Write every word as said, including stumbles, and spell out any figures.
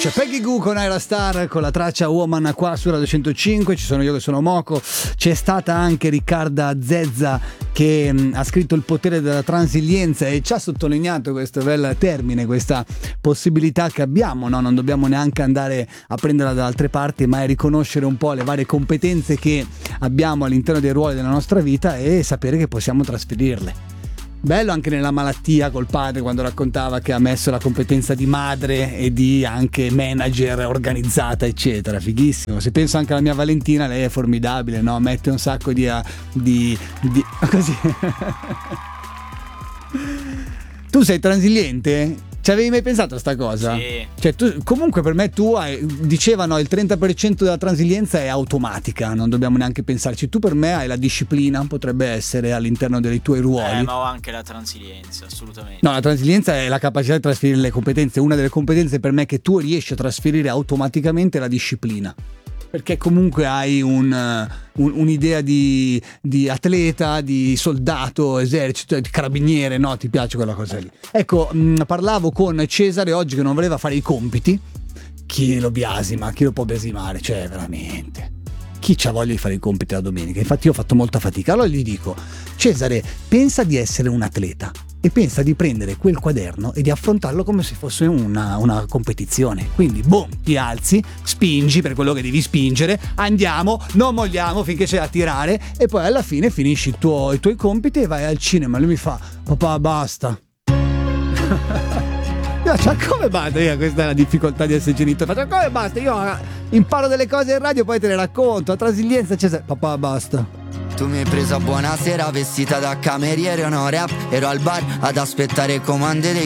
C'è Peggy Goo con Ayra Starr con la traccia Woman qua su Radio centocinque. Ci sono io che sono Moco. C'è stata anche Riccarda Zezza che mh, ha scritto Il potere della transilienza e ci ha sottolineato questo bel termine, questa possibilità che abbiamo, no? Non dobbiamo neanche andare a prenderla da altre parti, ma è riconoscere un po' le varie competenze che abbiamo all'interno dei ruoli della nostra vita e sapere che possiamo trasferirle. Bello anche nella malattia col padre, quando raccontava che ha messo la competenza di madre e di anche manager organizzata eccetera, fighissimo. Se penso anche alla mia Valentina, lei è formidabile, no? Mette un sacco di, di, di... così. Tu sei transiliente? Ci avevi mai pensato a sta cosa? Sì. Cioè, tu, comunque per me tu hai, dicevano il trenta per cento della transilienza è automatica, non dobbiamo neanche pensarci. Tu per me hai la disciplina, potrebbe essere all'interno dei tuoi ruoli. Eh, ma ho anche la transilienza, assolutamente. No, la transilienza è la capacità di trasferire le competenze. Una delle competenze per me che tu riesci a trasferire automaticamente è la disciplina. Perché comunque hai un, un, un'idea di, di atleta, di soldato, esercito, di carabiniere, no? Ti piace quella cosa lì. Ecco, mh, parlavo con Cesare oggi che non voleva fare i compiti. Chi lo biasima? Chi lo può biasimare? Cioè, veramente. Chi c'ha voglia di fare i compiti la domenica? Infatti io ho fatto molta fatica. Allora gli dico, Cesare, pensa di essere un atleta e pensa di prendere quel quaderno e di affrontarlo come se fosse una, una competizione. Quindi, boom, ti alzi, spingi per quello che devi spingere, andiamo, non molliamo finché c'è da tirare e poi alla fine finisci il tuo, i tuoi compiti e vai al cinema. Lui mi fa, papà, basta. Io, cioè, come basta? Io, questa è la difficoltà di essere genitore. Faccio, come basta? Io imparo delle cose in radio, poi te le racconto. A Transilienza c'è, papà, basta. Tu mi hai preso a buonasera vestita da cameriere o no rap. Ero al bar ad aspettare comande dei